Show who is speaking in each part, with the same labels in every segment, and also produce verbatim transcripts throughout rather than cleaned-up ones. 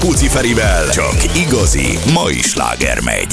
Speaker 1: Rákóczi Ferivel csak igazi mai sláger megy.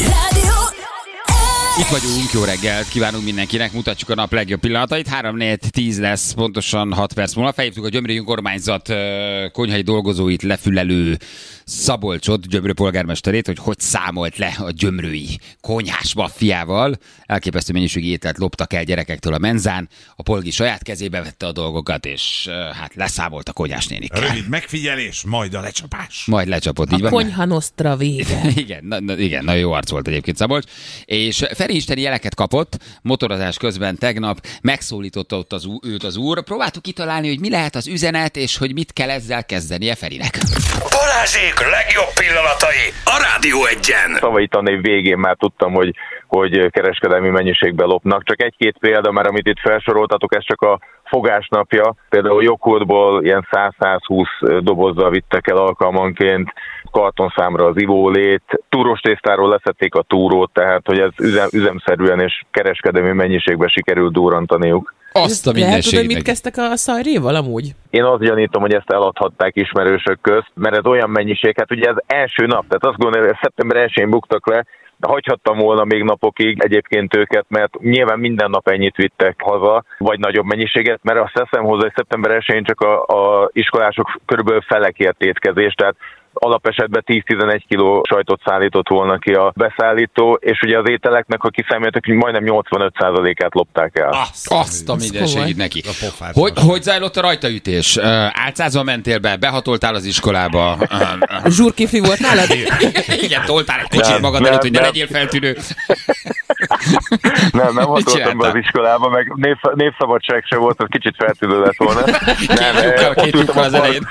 Speaker 2: Itt vagyunk, jó reggelt kívánunk mindenkinek, mutatjuk a nap legjobb pillanatait. három négy tíz lesz, pontosan hat perc múlva. Felhívtuk a Gyömrői Önkormányzat konyhai dolgozóit lefülelő Szabolcsot, Gyömrő polgármesterét, hogy hogy számolt le a gyömrői konyhás maffiával. Elképesztő mennyiségű ételt loptak el gyerekektől a menzán. A polgi saját kezébe vette a dolgokat, és hát leszámolt a konyhás nénikkel.
Speaker 3: Rövid megfigyelés, majd a lecsapás.
Speaker 2: Majd lecsapott, így
Speaker 4: a
Speaker 2: van.
Speaker 4: konyha nostra vége.
Speaker 2: igen, na, na, igen, nagyon jó arc volt egyébként Szabolcs. És Feri isteni jeleket kapott motorozás közben tegnap, megszólította ott az, őt az úr. Próbáltuk kitalálni, hogy mi lehet az üzenet, és hogy mit kell ezzel kezdenie Ferinek.
Speaker 1: Balázsék legjobb pillanatai a Rádió egyen.
Speaker 5: Szavai tanév végén már tudtam, hogy, hogy kereskedelmi mennyiségben lopnak. Csak egy-két példa, mert amit itt felsoroltatok, ez csak a fogásnapja. Például joghurtból ilyen száz-százhúsz dobozzal vittek el alkalmanként, kartonszámra az ivólét, túrós tésztáról leszették a túrót, tehát hogy ez üzem, üzemszerűen és kereskedelmi mennyiségben sikerült durrantaniuk.
Speaker 2: Azt a
Speaker 4: Lehet tudod, hogy mit
Speaker 2: mindenségnek.
Speaker 4: kezdtek a szajréval amúgy?
Speaker 5: Én azt gyanítom, hogy ezt eladhatták ismerősök közt, mert ez olyan mennyiség, hát ugye ez első nap, tehát azt gondolom, hogy szeptember elsején buktak le, hagyhattam volna még napokig egyébként őket, mert nyilván minden nap ennyit vittek haza, vagy nagyobb mennyiséget, mert azt teszem hozzá, hogy szeptember elsején csak a, a iskolások körülbelül felekért étkezés, tehát alapesetben tíz-tizenegy kiló sajtot szállított volna ki a beszállító, és ugye az ételeknek, ha kiszámoltak, hogy majdnem nyolcvanöt százalékát lopták el.
Speaker 2: Azt, azt a mindenségét neki.
Speaker 3: A
Speaker 2: Hogy, hogy zajlott a rajtaütés? Uh, álcázva mentél be, behatoltál az iskolába. Uh, uh,
Speaker 4: Zsurkifi volt nálad?
Speaker 2: igen, toltál egy kocsit
Speaker 5: Nem,
Speaker 2: magad
Speaker 5: nem,
Speaker 2: előtt, hogy ne
Speaker 5: nem.
Speaker 2: legyél feltűnő.
Speaker 5: Nem, nem hatoltam be
Speaker 2: csináltál?
Speaker 5: az iskolába, meg név, névszabadság se volt, az kicsit feltűnő lett volna.
Speaker 2: Két lyukkal,
Speaker 5: ott
Speaker 2: két
Speaker 5: ültem
Speaker 2: lyukkal
Speaker 5: a
Speaker 2: az
Speaker 5: park-
Speaker 2: elején.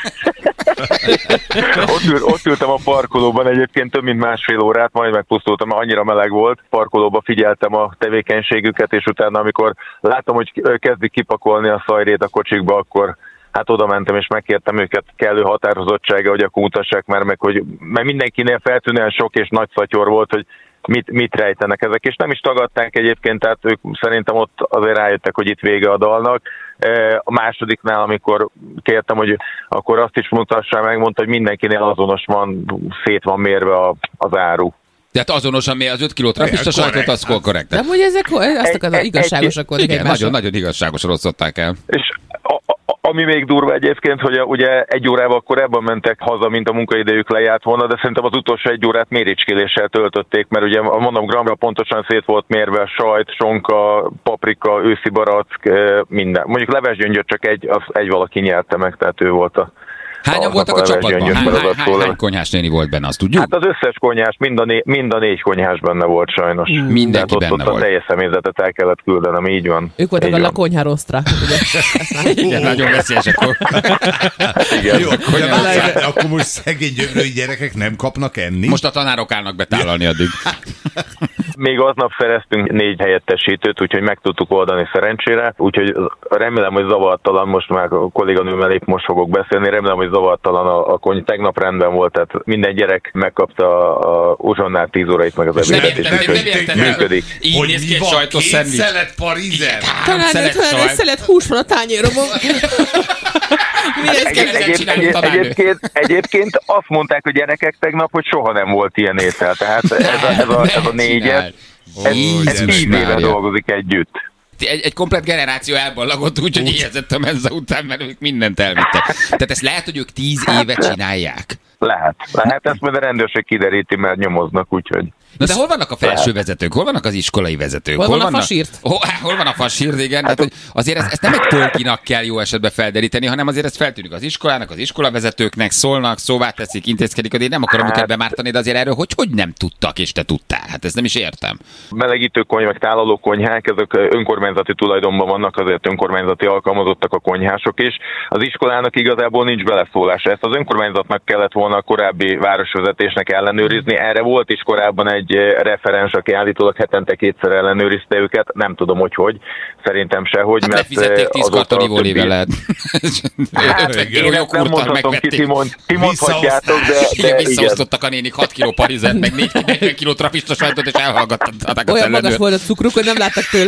Speaker 5: ott, ül, ott ültem a parkolóban egyébként több mint másfél órát, majd megpusztultam, mert annyira meleg volt. Parkolóba figyeltem a tevékenységüket, és utána, amikor láttam, hogy kezdik kipakolni a szajrét a kocsikba, akkor hát oda mentem, és megkértem őket kellő határozottsága, hogy akkor mutassák már meg, hogy mert mindenkinél feltűnően sok és nagy szatyor volt, hogy mit, mit rejtenek ezek, és nem is tagadták egyébként, tehát ők szerintem ott azért rájöttek, hogy itt vége a dalnak. A másodiknál, amikor kértem, hogy akkor azt is mutassák meg, mondta, hogy mindenkinél azonos van, szét van mérve a, az áru.
Speaker 2: Tehát azonosan mi az öt kiló trapista sajtot, az korrekt.
Speaker 4: Nem, hogy ezek azt akarod,
Speaker 5: Egy-
Speaker 4: igazságosak voltak
Speaker 2: Igen,
Speaker 4: egymásra.
Speaker 2: nagyon, nagyon igazságosan osztották el.
Speaker 5: És a, a, ami még durva egyébként, hogy a, ugye egy órával korábban mentek haza, mint a munkaidejük lejárt volna, de szerintem az utolsó egy órát méricskéléssel töltötték, mert ugye mondom, gramra pontosan szét volt mérve sajt, sonka, paprika, őszi barack, minden. Mondjuk levesgyöngyöt csak egy, az egy valaki nyerte meg, tehát ő volt a...
Speaker 2: Hányan voltak a csapatban? Hány, hány, hány, hány konyhás néni volt benne, azt tudjuk?
Speaker 5: Hát az összes konyhás, mind a, né- mind a négy konyhás benne volt sajnos.
Speaker 2: Mindenki
Speaker 5: Tehát ott,
Speaker 2: benne
Speaker 5: ott
Speaker 2: volt.
Speaker 5: a teljes személyzetet el kellett küldenem, így van.
Speaker 4: Ők voltak
Speaker 5: Így
Speaker 4: a
Speaker 5: van.
Speaker 4: lakonyha rosztrák, ugye?
Speaker 2: Igen, nagyon veszélyes akkor.
Speaker 5: Igen.
Speaker 3: Jó, de várjál, akkor most szegény gyömrői gyerekek nem kapnak enni?
Speaker 2: Most a tanárok állnak be tálalni addig.
Speaker 5: Még aznap szereztünk négy helyettesítőt, úgyhogy meg tudtuk oldani szerencsére. Úgyhogy remélem, hogy zavartalan, most már a kolléganőmmel épp most fogok beszélni, remélem, hogy zavartalan a, a kony. Tegnap rendben volt, tehát minden gyerek megkapta a uzsonnál tíz órait, meg az
Speaker 2: Nem
Speaker 5: ebédet,
Speaker 2: értem,
Speaker 5: és
Speaker 2: nem
Speaker 5: úgyhogy
Speaker 2: értem.
Speaker 5: működik.
Speaker 2: Így
Speaker 3: Hogy
Speaker 2: néz ki
Speaker 3: mi
Speaker 2: egy
Speaker 3: van?
Speaker 2: sajtos
Speaker 3: Két
Speaker 2: szendvics.
Speaker 3: szelet parizer?
Speaker 4: Talán
Speaker 2: szelet
Speaker 4: egy olyan
Speaker 2: sajt.
Speaker 4: szelet hús van a tányéromon. Mihez
Speaker 2: Egy-
Speaker 4: kell
Speaker 2: egy-
Speaker 4: ezzel
Speaker 2: egy-
Speaker 4: csinálni?
Speaker 2: egy- tanárnő.
Speaker 5: Egyébként, egyébként azt mondták a gyerekek tegnap, hogy soha nem volt ilyen étel. Tehát ez a, ez a, ez a négyet, ez, ez
Speaker 2: Jézus
Speaker 5: tíz éve
Speaker 2: Mária.
Speaker 5: dolgozik együtt.
Speaker 2: Egy, egy komplet generáció elballagott, úgyhogy éhezett a menza után, mert ők mindent elvittek. Tehát ezt lehet, hogy ők tíz éve csinálják.
Speaker 5: Lehet. Lehet, ezt majd a rendőrség kideríti, mert nyomoznak, úgyhogy...
Speaker 2: Na de hol vannak a felső vezetők? Hol vannak az iskolai vezetők?
Speaker 4: Hol van a
Speaker 2: vannak-
Speaker 4: fasírt?
Speaker 2: Hol, hol van a fasírt, igen. Hát, hogy azért ezt, ezt nem egy tolkinak kell jó esetben felderíteni, hanem azért ez feltűnik az iskolának, az iskolavezetőknek, szólnak, szóvá teszik, intézkedik, én nem akarom őket bemártani, de azért erről hogy, hogy nem tudtak, és te tudtál? Hát ezt nem is értem.
Speaker 5: Melegítő konyhák, meg tálaló konyhák, ezek önkormányzati tulajdonban vannak, azért önkormányzati alkalmazottak a konyhások is. Az iskolának igazából nincs beleszólása. Ezt az önkormányzatnak kellett volna a korábbi városvezetésnek ellenőrizni. Erre volt is korábban egy egy referens, aki állítólag hetente kétszer ellenőrizte őket, nem tudom, hogy hogy, szerintem sehogy,
Speaker 2: hát
Speaker 5: mert
Speaker 2: lefizették tíz karton ivólével lehet.
Speaker 5: Hát, én ezt nem mondhatom ki, Timon, ti mondhatjátok, de, de
Speaker 2: igen,
Speaker 5: igen.
Speaker 2: visszaosztottak a nénik hat kiló parizent, meg négy kiló trapista sajtot, és elhallgatták a
Speaker 4: Olyan magas volt a cukruk, hogy nem láttak tőle.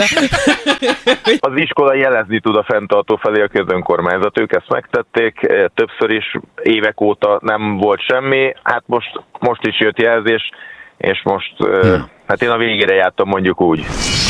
Speaker 5: Az iskola jelezni tud a fenntartó felé a közönkormányzat, ők ezt megtették, többször is, évek óta nem volt semmi, hát most, most is jött jelzés, és most, hmm. hát én a végére jártam, mondjuk úgy.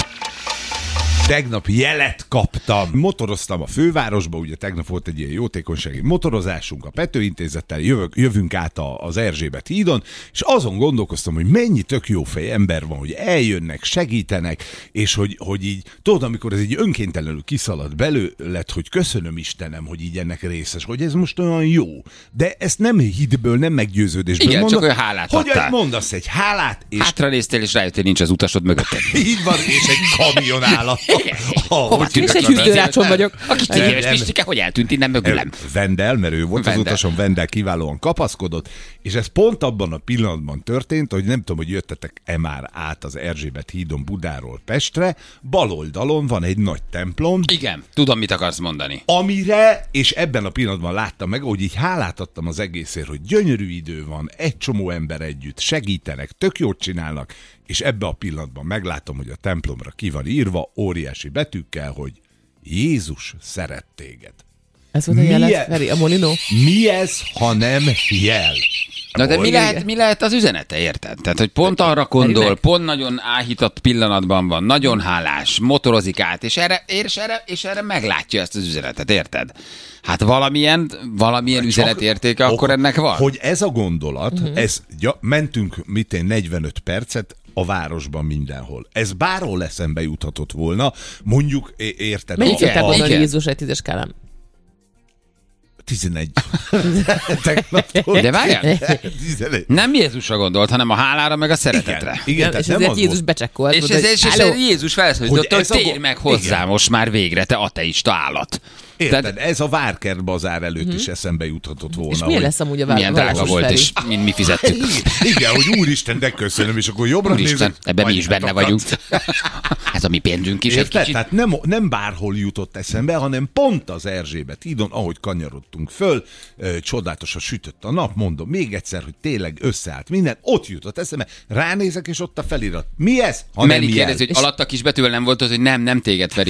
Speaker 3: Tegnap jelet kaptam. Motoroztam a fővárosba, ugye tegnap volt egy ilyen jótékonysági motorozásunk a Pető Intézettel, jövök, jövünk át a, az Erzsébet hídon, és azon gondolkoztam, hogy mennyi tök jó fej ember van, hogy eljönnek, segítenek, és hogy, hogy így, tudod, amikor ez így önkéntelenül kiszalad belőled, hogy köszönöm Istenem, hogy így ennek részes, hogy ez most olyan jó. De ezt nem hitből, nem meggyőződésből
Speaker 2: igen,
Speaker 3: mondom.
Speaker 2: csak olyan hálát
Speaker 3: hogy
Speaker 2: adtál.
Speaker 3: mondasz egy hálát, és...
Speaker 2: Hátranéztél, és rájöttél, nincs az utasod mögötted.
Speaker 3: Így van, és egy kamion állat.
Speaker 2: Hova
Speaker 4: És egy hűtőrácson vagyok.
Speaker 2: A kicsi éves Pistike, hogy eltűnt innen mögülem?
Speaker 3: Vendel, mert ő volt
Speaker 2: Vendel.
Speaker 3: az utason, Vendel kiválóan kapaszkodott, és ez pont abban a pillanatban történt, hogy nem tudom, hogy jöttetek-e már át az Erzsébet hídon Budáról Pestre, bal oldalon van egy nagy templom.
Speaker 2: Igen, tudom, mit akarsz mondani.
Speaker 3: Amire, és ebben a pillanatban láttam meg, hogy így hálát adtam az egészért, hogy gyönyörű idő van, egy csomó ember együtt, segítenek, tök jót csinálnak, és ebbe a pillanatban meglátom, hogy a templomra ki van írva óriási betűkkel, hogy Jézus szeret téged.
Speaker 4: Ez volt a jelet, Feri, a Molinó?
Speaker 3: Mi ez, ha nem jel?
Speaker 2: Na de mi lehet, mi lehet az üzenete, érted? Tehát, hogy pont arra gondol, pont nagyon áhított pillanatban van, nagyon hálás, motorozik át, és erre, és erre, és erre meglátja ezt az üzenetet, érted? Hát valamilyen, valamilyen
Speaker 3: Csak
Speaker 2: üzenetértéke
Speaker 3: ok,
Speaker 2: akkor ennek van.
Speaker 3: Hogy ez a gondolat,
Speaker 4: uh-huh.
Speaker 3: ez, ja, mentünk mitén negyvenöt percet a városban mindenhol. Ez bárhol eszembe juthatott volna, mondjuk, érted?
Speaker 4: Mennyit szokták
Speaker 3: a,
Speaker 4: gondolni
Speaker 2: igen.
Speaker 4: Jézus egy tízes skálán?
Speaker 3: tizenegy. Tegnaptól.
Speaker 2: De várjál,
Speaker 3: tizenegy.
Speaker 2: nem Jézusra gondolt, hanem a hálára meg a szeretetre.
Speaker 3: Igen, igen, tehát
Speaker 4: és
Speaker 3: nem
Speaker 4: ezért
Speaker 3: az
Speaker 4: Jézus
Speaker 3: volt.
Speaker 4: becsekkolt.
Speaker 2: És,
Speaker 4: mondta,
Speaker 2: ez,
Speaker 4: hogy,
Speaker 2: és, és
Speaker 4: "Halló?"
Speaker 2: Jézus felszólította, hogy,
Speaker 3: Hogy ez a
Speaker 2: térj
Speaker 3: go-
Speaker 2: meg hozzá
Speaker 3: igen.
Speaker 2: most már végre, te ateista állat.
Speaker 3: Érted,
Speaker 2: Tehát-
Speaker 3: ez a Várkert bazár előtt is eszembe juthatott volna.
Speaker 4: És milyen
Speaker 3: hogy-
Speaker 4: lesz amúgy a
Speaker 2: Milyen
Speaker 4: város
Speaker 2: drága volt,
Speaker 4: Feri?
Speaker 2: és mind mi fizettük.
Speaker 3: Igen, hogy úristen, de köszönöm, és akkor jobbra
Speaker 2: Úristen,
Speaker 3: nézek.
Speaker 2: ebben mi
Speaker 3: majd
Speaker 2: is benne
Speaker 3: akadsz.
Speaker 2: vagyunk. Ez a mi pénzünk is egy
Speaker 3: Érted?
Speaker 2: kicsit.
Speaker 3: Tehát nem, nem bárhol jutott eszembe, hanem pont az Erzsébet hídon, ahogy kanyarodtunk föl, ö, csodálatosan sütött a nap, mondom még egyszer, hogy tényleg összeállt minden, ott jutott eszembe, ránézek, és ott a felirat. Mi ez? Ha nem
Speaker 2: Meri
Speaker 3: jel.
Speaker 2: kérdezi, hogy alatt a kisbetűvel nem volt az, hogy nem, nem téged, Feri.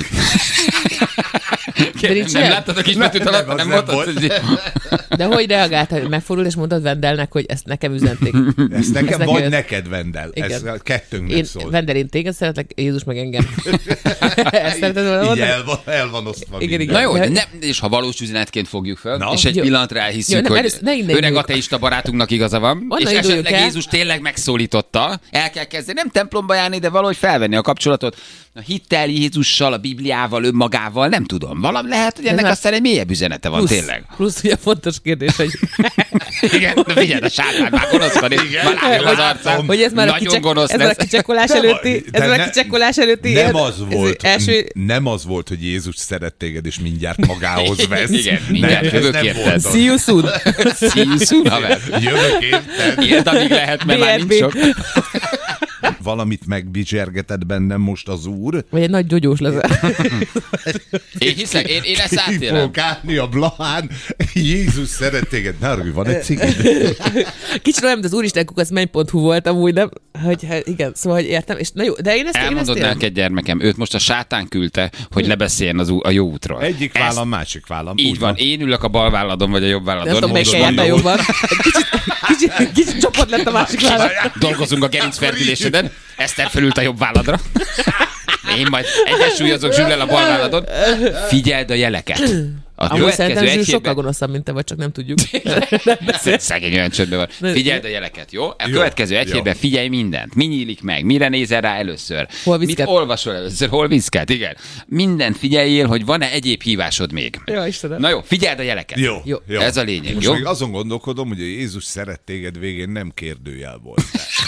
Speaker 4: De
Speaker 2: Nem,
Speaker 4: nincs
Speaker 2: nem
Speaker 4: ilyen?
Speaker 2: láttad a kisbetűt
Speaker 3: Nem,
Speaker 2: alatt?
Speaker 3: nem,
Speaker 2: Nem,
Speaker 3: az
Speaker 2: nem
Speaker 3: nem
Speaker 2: volt? Az, hogy-
Speaker 4: De hogy reagáltál, hogy megfordul, és mondtad Vendelnek, hogy ezt nekem üzenték.
Speaker 3: Ez nekem,
Speaker 4: Ez
Speaker 3: vagy
Speaker 4: neki-
Speaker 3: neked, Vendel. Ez
Speaker 4: Igen.
Speaker 3: a kettőnknek
Speaker 4: Én,
Speaker 3: szól.
Speaker 4: Vendel, én téged szeretlek, Jézus meg engem. Ezt szereted volna
Speaker 3: Így
Speaker 4: mondani?
Speaker 3: el van, el van osztva
Speaker 4: Igen,
Speaker 3: minden.
Speaker 2: Na jó, de
Speaker 4: De-
Speaker 2: nem, és ha valós üzenetként fogjuk fel,
Speaker 3: Na?
Speaker 2: és egy
Speaker 4: Jó.
Speaker 2: pillanatra
Speaker 4: Jó,
Speaker 2: elhisszük,
Speaker 4: nem,
Speaker 2: hogy
Speaker 4: először ne innen
Speaker 2: öreg
Speaker 4: induljunk.
Speaker 2: ateista barátunknak igaza van,
Speaker 4: Onnan
Speaker 2: és
Speaker 4: induljunk
Speaker 2: esetleg
Speaker 4: el.
Speaker 2: Jézus tényleg megszólította, el kell kezdeni, nem templomba járni, de valahogy felvenni a kapcsolatot a hittel, Jézussal, a Bibliával, önmagával, nem tudom. Valami lehet, hogy ennek
Speaker 4: már-
Speaker 2: aztán egy mélyebb üzenete van,
Speaker 4: Plusz,
Speaker 2: tényleg.
Speaker 4: plusz ugye fontos kérdés, hogy,
Speaker 2: Igen, de figyeld, a sátán már gonoszkodik, már látom az arcán.
Speaker 4: hogy ez már a,
Speaker 2: Nagyon
Speaker 4: kicsek,
Speaker 2: gonosz
Speaker 4: ez már a
Speaker 2: lesz.
Speaker 4: kicsekkolás
Speaker 3: Nem,
Speaker 4: előtti,
Speaker 3: de
Speaker 4: ez már a
Speaker 3: ne-
Speaker 4: kicsekkolás előtti.
Speaker 3: Nem
Speaker 4: ilyen-
Speaker 3: az
Speaker 4: ez
Speaker 3: volt,
Speaker 4: Első,
Speaker 3: nem az volt, hogy Jézus szeret téged, és mindjárt magához vesz.
Speaker 2: Igen, mindjárt
Speaker 3: Nem, ez
Speaker 2: jövök
Speaker 3: nem
Speaker 2: érted.
Speaker 3: volt az.
Speaker 4: see you soon.
Speaker 2: See you soon, haver.
Speaker 3: Jövök érted.
Speaker 2: Ilyet addig lehet, mert már
Speaker 4: bé er
Speaker 2: nincs
Speaker 4: bé.
Speaker 2: sok.
Speaker 3: Valamit megbizsergetett bennem most az úr.
Speaker 4: Vagy egy nagy gyógyós leszel.
Speaker 2: Én hiszek, én, én ezt
Speaker 3: Ki
Speaker 2: átélem.
Speaker 3: fog állni a Blahán. Jézus szeret téged. Na, Rui, van egy cigid?
Speaker 4: Kicsit olyan, mint az úristen kukac menny pont hu volt amúgy, nem? Hogy, hát igen, szóval, hogy értem. És na jó, de én ezt, én ezt
Speaker 2: Elmondod
Speaker 4: értem.
Speaker 2: neked, gyermekem, őt most a sátán küldte, hogy lebeszéljen az ú- a jó útról.
Speaker 3: Egyik
Speaker 2: Ezt-
Speaker 3: vállam, másik vállam.
Speaker 2: Így
Speaker 3: Úgy
Speaker 2: van, én ülök a bal válladon, vagy a jobb
Speaker 4: Nem
Speaker 2: válladon.
Speaker 4: tudom, melyik
Speaker 3: mondod,
Speaker 4: kell
Speaker 3: mondod.
Speaker 4: jobban. Kicsit, kicsit, kicsit csoport lett a másik vállalat.
Speaker 2: Dolgozunk a gerincferdüléseden, Eszter felült a jobb válladra. Én majd egyensúlyozok Zsüllel a bal válladon. Figyeld a jeleket. A
Speaker 4: Amúgy szerintem
Speaker 2: következő
Speaker 4: Zsül
Speaker 2: egy
Speaker 4: sokkal
Speaker 2: hétben...
Speaker 4: gonoszabb, mint te vagy, csak nem tudjuk.
Speaker 2: Szegény olyan csöndben van. Figyeld a jeleket, jó? A
Speaker 3: Jó,
Speaker 2: következő egy
Speaker 3: jó.
Speaker 2: hétben figyelj mindent. Mi nyílik meg? Mire nézel rá először?
Speaker 4: Hol
Speaker 2: Mit
Speaker 4: viszket?
Speaker 2: olvasol először? Hol viszket? Igen. Mindent figyeljél, hogy van-e egyéb hívásod még.
Speaker 4: Jó, Istenem.
Speaker 2: Na jó, figyeld a jeleket.
Speaker 3: Jó,
Speaker 4: Jó.
Speaker 3: jó.
Speaker 2: Ez a lényeg,
Speaker 3: Most
Speaker 2: jó?
Speaker 3: még azon gondolkodom, hogy a Jézus szeret téged végén nem kérdőjel volt.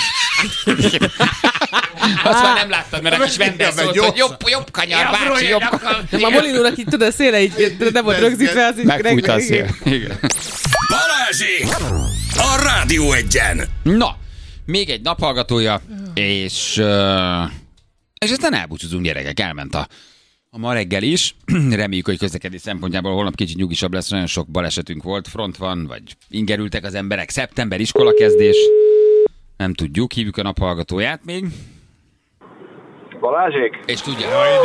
Speaker 2: Azt már nem láttad, mert a kis vendel
Speaker 3: Igen,
Speaker 2: szólt,
Speaker 3: mert
Speaker 2: hogy jobb, jobb kanyar, bácsi, jobb kanyar.
Speaker 4: Nem, a Molinónak így tudod, a széle így nem volt rögzítve, az így...
Speaker 2: Megfújta a szél. Igen.
Speaker 1: Balázsék! A Rádió Egyen!
Speaker 2: Na, még egy naphallgatója, és, uh, és aztán elbúcsúzunk, gyerekek, elment a, a ma reggel is. Reméljük, hogy közlekedés szempontjából holnap kicsit nyugisabb lesz, nagyon sok balesetünk volt, front van, vagy ingerültek az emberek, szeptember, iskolakezdés, nem tudjuk, hívjuk a naphallgatóját még.
Speaker 6: Balázsék?
Speaker 2: És tudja.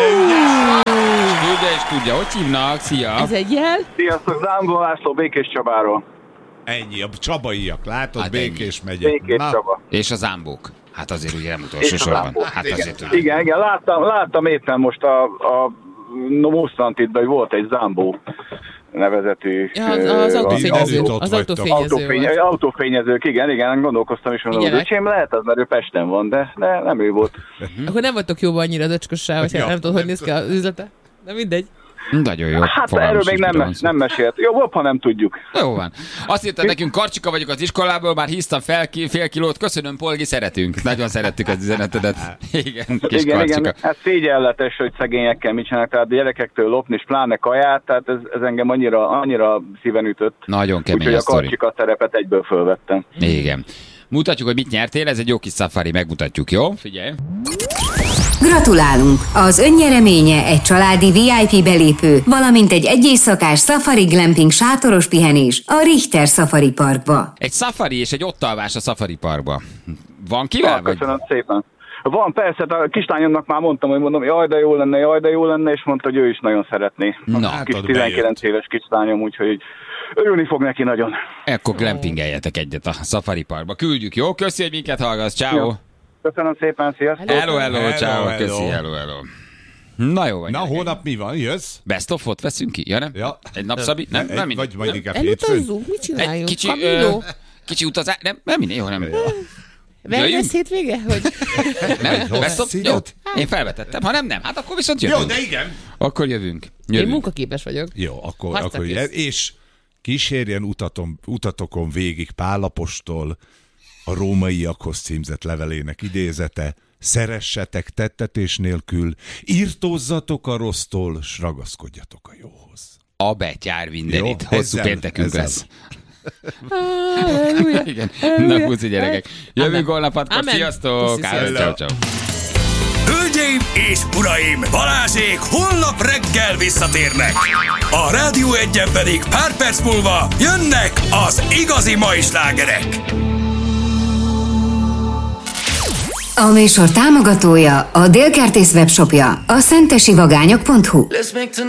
Speaker 2: És tudja, és tudja, hogy hívnak, szia!
Speaker 4: Ez egy jel?
Speaker 6: Sziasztok, Zámbó László, Békés Csabáról.
Speaker 3: Ennyi, a csabaiak, látod,
Speaker 2: Hát
Speaker 3: Békés megye.
Speaker 6: Békés Csaba.
Speaker 2: És a zámbók. Hát azért ugye nem utolsó sorban. Hát azért tudjuk.
Speaker 6: Igen, igen, láttam, láttam éppen most a, a no, Mosztantitben, hogy volt egy Zámbó nevezetű...
Speaker 4: Ja, az, az autófényező.
Speaker 3: ott
Speaker 4: Az
Speaker 3: vagytok.
Speaker 4: autófényező
Speaker 6: Autófény,
Speaker 4: volt.
Speaker 6: autófényezők, igen, igen, gondolkoztam is, mondom,
Speaker 4: Igen,
Speaker 6: hogy öcsém lehet az, mert ő Pesten van, de, de nem ő volt.
Speaker 4: Akkor nem voltok jóban annyira az öcskössel, hogyha
Speaker 3: Ja,
Speaker 4: nem tudod, hogy
Speaker 3: nem
Speaker 4: néz ki az üzlete. De mindegy.
Speaker 2: Nagyon jó.
Speaker 6: Hát
Speaker 2: fogalmam
Speaker 6: erről még
Speaker 2: sincs,
Speaker 6: nem,
Speaker 2: miről van
Speaker 6: nem mesélt. Jobb, ha nem tudjuk.
Speaker 2: szó. Jó van. Azt írta nekünk, Karcsika vagyok az iskolából, már hisztam fel ki, fél kilót. Köszönöm, Polgi, szeretünk. Nagyon szerettük az üzenetedet. Igen, kis
Speaker 6: Igen,
Speaker 2: Karcsika.
Speaker 6: igen, hát szégyenletes, hogy szegényekkel mit csinálnak, tehát a gyerekektől lopni, és pláne kaját, tehát ez, ez engem annyira, annyira szíven ütött.
Speaker 2: Nagyon kemény
Speaker 6: Úgyhogy
Speaker 2: a
Speaker 6: a
Speaker 2: sztori.
Speaker 6: Karcsika szerepet egyből fölvettem.
Speaker 2: Igen. Mutatjuk, hogy mit nyertél, ez egy jó kis safari, megmutatjuk, jó? Figyelj.
Speaker 7: Gratulálunk! Az önnyereménye egy családi vé i pé belépő, valamint egy egyéjszakás Safari Glamping sátoros pihenés a Richter Safari Parkba.
Speaker 2: Egy safari és egy ottalvás a Safari Parkba. Van kivel?
Speaker 6: Ah,
Speaker 2: Vagy?
Speaker 6: köszönöm szépen. Van, persze, a kislányomnak már mondtam, hogy mondom, jaj, de jó lenne, jaj, de jó lenne, és mondta, hogy ő is nagyon szeretné.
Speaker 2: Na,
Speaker 6: A
Speaker 3: hát
Speaker 6: kis
Speaker 3: ott
Speaker 6: tizenkilenc éves kislányom, úgyhogy örülni fog neki nagyon.
Speaker 2: Ekkor glampingeljetek egyet a Safari Parkba. Küldjük, jó? Köszi, hogy minket hallgatsz. Ciao.
Speaker 6: Jó. Köszönöm szépen, sziasztok!
Speaker 2: Hello, hello,
Speaker 3: Hello,
Speaker 2: ciao.
Speaker 3: hello.
Speaker 2: Köszi, hello, hello. Na jó, vagy.
Speaker 3: Na,
Speaker 2: gyerekek.
Speaker 3: hónap mi van? Jössz?
Speaker 2: Best of-ot veszünk ki? Ja, nem?
Speaker 3: Ja.
Speaker 2: Egy napszabi? Nem,
Speaker 3: Egy-
Speaker 2: nem mindegy.
Speaker 3: Vagy majd inkább hétfőn?
Speaker 4: Elutazzunk, mit
Speaker 2: Egy
Speaker 4: csináljunk?
Speaker 2: kicsi,
Speaker 4: Camino?
Speaker 2: ö, kicsi utazás? Nem, nem mindegy, jó, nem.
Speaker 4: Wellness
Speaker 2: jöjjünk?
Speaker 4: hétvége? Hogy...
Speaker 2: Nem,
Speaker 3: Egy
Speaker 2: best of? Jó,
Speaker 3: hosszígyat?
Speaker 2: én felvetettem. Ha nem, nem. Hát akkor viszont
Speaker 3: Jó,
Speaker 2: jövünk.
Speaker 3: de igen.
Speaker 2: Akkor jövünk.
Speaker 4: Én
Speaker 2: Jövünk.
Speaker 4: munkaképes vagyok.
Speaker 3: Jó, akkor,
Speaker 4: Harcra
Speaker 3: akkor
Speaker 4: kész.
Speaker 3: ugye, és kísérjen utatom, utatokon végig Pál apostol a rómaiakhoz címzett levelének idézete, szeressetek tettetés nélkül, írtózzatok a rossztól, s ragaszkodjatok a jóhoz.
Speaker 2: A betyár mindenit.
Speaker 3: Jó,
Speaker 2: Hosszú
Speaker 3: ezzel-
Speaker 2: péntekünk
Speaker 3: ezzel.
Speaker 2: lesz.
Speaker 4: Halleluja.
Speaker 2: Igen. Na, puszi gyerekek. Jövünk
Speaker 4: Amen.
Speaker 2: holnap hatkor.
Speaker 4: Amen.
Speaker 2: Sziasztok.
Speaker 4: Puszi,
Speaker 2: Káros,
Speaker 4: sziasztok.
Speaker 2: ciao, ciao.
Speaker 1: Hölgyeim és uraim, Balázsék holnap reggel visszatérnek. A Rádió Egyen pedig pár perc múlva jönnek az igazi mai slágerek.
Speaker 7: A műsor támogatója a Délkertész webshopja, a szentesivagányok pont hu.